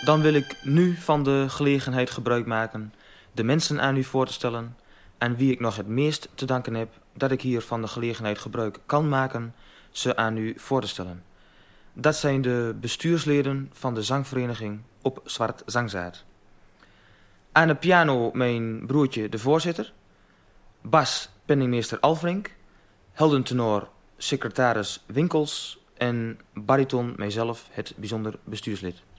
Dan wil ik nu van de gelegenheid gebruik maken de mensen aan u voor te stellen aan wie ik nog het meest te danken heb dat ik hier van de gelegenheid gebruik kan maken ze aan u voor te stellen. Dat zijn de bestuursleden van de zangvereniging Op Zwart Zangzaad. Aan de piano mijn broertje de voorzitter, bas penningmeester Alfrink, heldentenor secretaris Winkels en bariton mijzelf het bijzonder bestuurslid.